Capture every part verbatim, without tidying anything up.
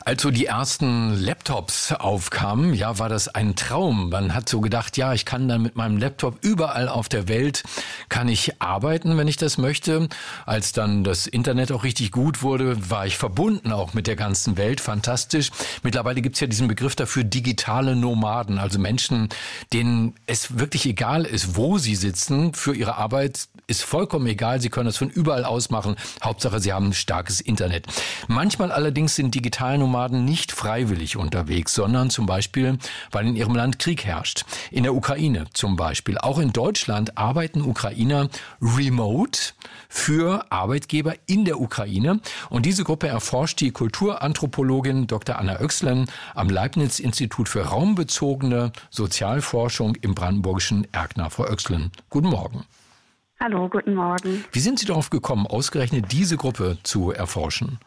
Als so die ersten Laptops aufkamen, ja, war das ein Traum. Man hat so gedacht, ja, ich kann dann mit meinem Laptop überall auf der Welt, kann ich arbeiten, wenn ich das möchte. Als dann das Internet auch richtig gut wurde, war ich verbunden auch mit der ganzen Welt. Fantastisch. Mittlerweile gibt's ja diesen Begriff dafür, digitale Nomaden, also Menschen, denen es wirklich egal ist, wo sie sitzen. Für ihre Arbeit ist vollkommen egal. Sie können das von überall aus machen. Hauptsache, sie haben ein starkes Internet. Manchmal allerdings sind digitale Nomaden nicht freiwillig unterwegs, sondern zum Beispiel, weil in ihrem Land Krieg herrscht. In der Ukraine zum Beispiel. Auch in Deutschland arbeiten Ukrainer remote für Arbeitgeber in der Ukraine. Und diese Gruppe erforscht die Kulturanthropologin Doktor Anna Oechslen am Leibniz-Institut für raumbezogene Sozialforschung im brandenburgischen Erkner. Frau Oechslen, guten Morgen. Hallo, guten Morgen. Wie sind Sie darauf gekommen, ausgerechnet diese Gruppe zu erforschen?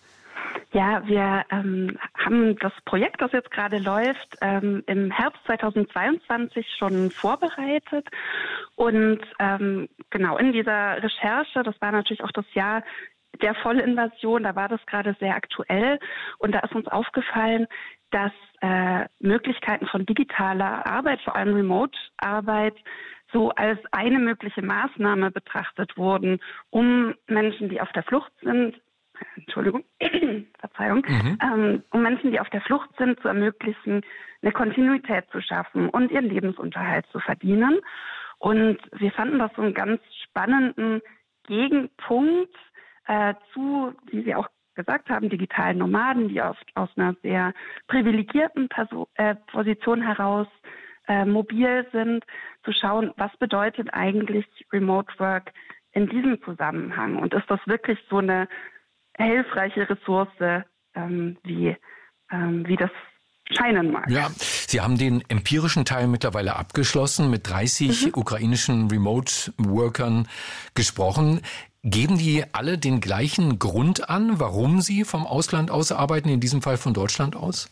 Ja, wir ähm, haben das Projekt, das jetzt gerade läuft, ähm, im Herbst zweitausendzweiundzwanzig schon vorbereitet. Und ähm, genau in dieser Recherche, das war natürlich auch das Jahr der Vollinvasion, da war das gerade sehr aktuell. Und da ist uns aufgefallen, dass äh, Möglichkeiten von digitaler Arbeit, vor allem Remote-Arbeit, so als eine mögliche Maßnahme betrachtet wurden, um Menschen, die auf der Flucht sind, Entschuldigung, Verzeihung, mhm. ähm, um Menschen, die auf der Flucht sind, zu ermöglichen, eine Kontinuität zu schaffen und ihren Lebensunterhalt zu verdienen. Und wir fanden das so einen ganz spannenden Gegenpunkt äh, zu, wie Sie auch gesagt haben, digitalen Nomaden, die oft aus einer sehr privilegierten Perso- äh, Position heraus äh, mobil sind, zu schauen, was bedeutet eigentlich Remote Work in diesem Zusammenhang? Und ist das wirklich so eine hilfreiche Ressource, ähm, wie, ähm, wie das scheinen mag. Ja, Sie haben den empirischen Teil mittlerweile abgeschlossen, mit dreißig mhm. ukrainischen Remote-Workern gesprochen. Geben die alle den gleichen Grund an, warum sie vom Ausland aus arbeiten, in diesem Fall von Deutschland aus?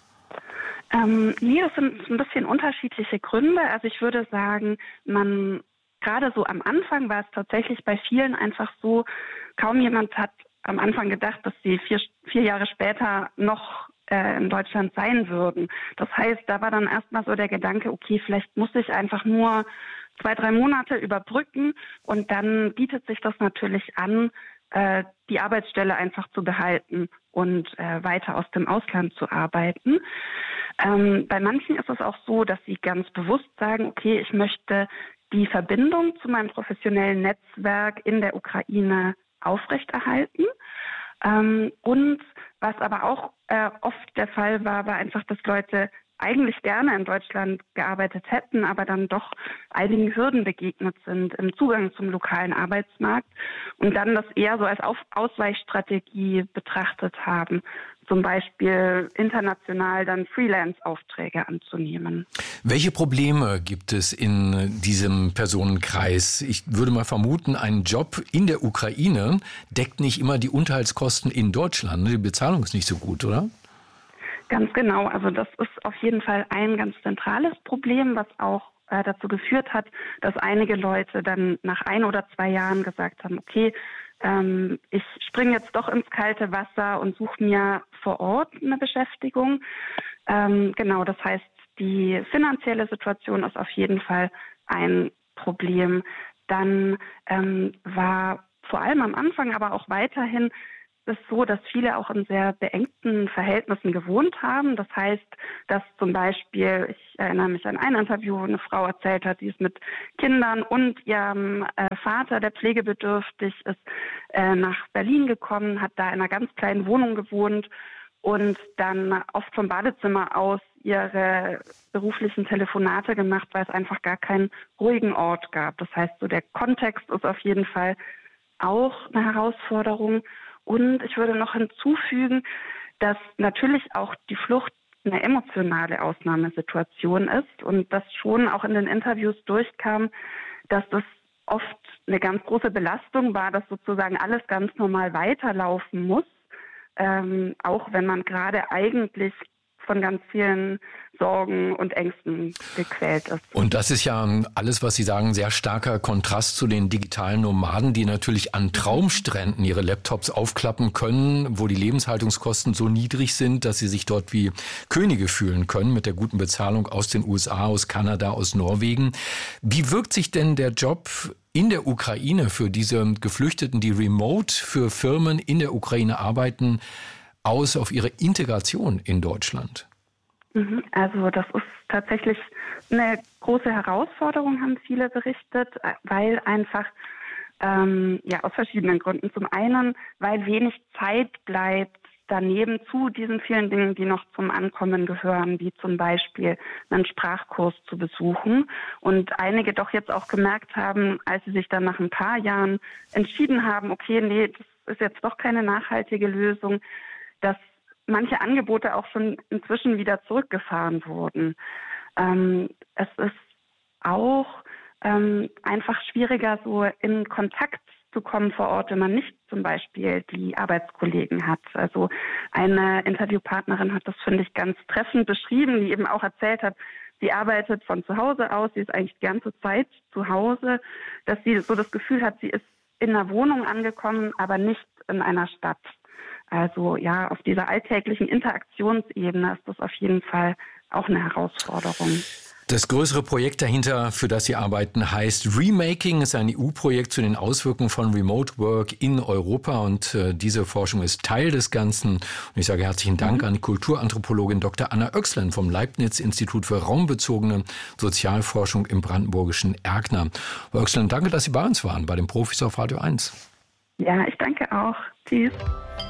Ähm, nee, das sind ein bisschen unterschiedliche Gründe. Also ich würde sagen, man gerade so am Anfang war es tatsächlich bei vielen einfach so, kaum jemand hat am Anfang gedacht, dass sie vier, vier Jahre später noch äh, in Deutschland sein würden. Das heißt, da war dann erstmal so der Gedanke, okay, vielleicht muss ich einfach nur zwei, drei Monate überbrücken und dann bietet sich das natürlich an, äh, die Arbeitsstelle einfach zu behalten und äh, weiter aus dem Ausland zu arbeiten. Ähm, bei manchen ist es auch so, dass sie ganz bewusst sagen, okay, ich möchte die Verbindung zu meinem professionellen Netzwerk in der Ukraine aufrechterhalten. Ähm, und was aber auch äh, oft der Fall war, war einfach, dass Leute eigentlich gerne in Deutschland gearbeitet hätten, aber dann doch einigen Hürden begegnet sind im Zugang zum lokalen Arbeitsmarkt und dann das eher so als Auf- Ausweichstrategie betrachtet haben, zum Beispiel international dann Freelance-Aufträge anzunehmen. Welche Probleme gibt es in diesem Personenkreis? Ich würde mal vermuten, ein Job in der Ukraine deckt nicht immer die Unterhaltskosten in Deutschland. Die Bezahlung ist nicht so gut, oder? Ganz genau. Also das ist auf jeden Fall ein ganz zentrales Problem, was auch äh, dazu geführt hat, dass einige Leute dann nach ein oder zwei Jahren gesagt haben, okay, ähm, ich springe jetzt doch ins kalte Wasser und suche mir vor Ort eine Beschäftigung. Ähm, genau, das heißt, die finanzielle Situation ist auf jeden Fall ein Problem. Dann ähm, war vor allem am Anfang, aber auch weiterhin es ist so, dass viele auch in sehr beengten Verhältnissen gewohnt haben. Das heißt, dass zum Beispiel, ich erinnere mich an ein Interview, wo eine Frau erzählt hat, die ist mit Kindern und ihrem äh, Vater, der pflegebedürftig ist, äh, nach Berlin gekommen, hat da in einer ganz kleinen Wohnung gewohnt und dann oft vom Badezimmer aus ihre beruflichen Telefonate gemacht, weil es einfach gar keinen ruhigen Ort gab. Das heißt, so der Kontext ist auf jeden Fall auch eine Herausforderung. Und ich würde noch hinzufügen, dass natürlich auch die Flucht eine emotionale Ausnahmesituation ist und dass schon auch in den Interviews durchkam, dass das oft eine ganz große Belastung war, dass sozusagen alles ganz normal weiterlaufen muss, ähm, auch wenn man gerade eigentlich von ganz vielen Sorgen und Ängsten gequält ist. Und das ist ja alles, was Sie sagen, sehr starker Kontrast zu den digitalen Nomaden, die natürlich an Traumstränden ihre Laptops aufklappen können, wo die Lebenshaltungskosten so niedrig sind, dass sie sich dort wie Könige fühlen können mit der guten Bezahlung aus den U S A, aus Kanada, aus Norwegen. Wie wirkt sich denn der Job in der Ukraine für diese Geflüchteten, die remote für Firmen in der Ukraine arbeiten, aus auf ihre Integration in Deutschland? Also das ist tatsächlich eine große Herausforderung, haben viele berichtet, weil einfach ähm, ja aus verschiedenen Gründen. Zum einen, weil wenig Zeit bleibt daneben zu diesen vielen Dingen, die noch zum Ankommen gehören, wie zum Beispiel einen Sprachkurs zu besuchen. Und einige doch jetzt auch gemerkt haben, als sie sich dann nach ein paar Jahren entschieden haben, okay, nee, das ist jetzt doch keine nachhaltige Lösung, dass manche Angebote auch schon inzwischen wieder zurückgefahren wurden. Ähm, es ist auch ähm, einfach schwieriger, so in Kontakt zu kommen vor Ort, wenn man nicht zum Beispiel die Arbeitskollegen hat. Also eine Interviewpartnerin hat das, finde ich, ganz treffend beschrieben, die eben auch erzählt hat, sie arbeitet von zu Hause aus, sie ist eigentlich die ganze Zeit zu Hause, dass sie so das Gefühl hat, sie ist in einer Wohnung angekommen, aber nicht in einer Stadt. Also ja, auf dieser alltäglichen Interaktionsebene ist das auf jeden Fall auch eine Herausforderung. Das größere Projekt dahinter, für das Sie arbeiten, heißt Remaking, ist ein E U-Projekt zu den Auswirkungen von Remote Work in Europa und äh, diese Forschung ist Teil des Ganzen. Und ich sage herzlichen Dank mhm. an die Kulturanthropologin Doktor Anna Oechslen vom Leibniz-Institut für raumbezogene Sozialforschung im brandenburgischen Erkner. Frau Oechslen, danke, dass Sie bei uns waren, bei den Profis auf Radio eins. Ja, ich danke auch. Tschüss.